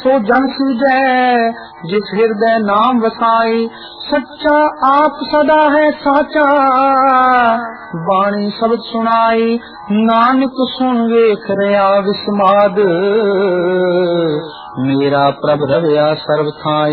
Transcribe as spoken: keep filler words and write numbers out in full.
सो जन सूझै जिस हृदय नाम वसाई। सच्चा आप सदा है साचा बाणी शब्द सुनाई। नानक सुन वेख रहा विस्माद मेरा प्रभ रव्या सर्व थाई।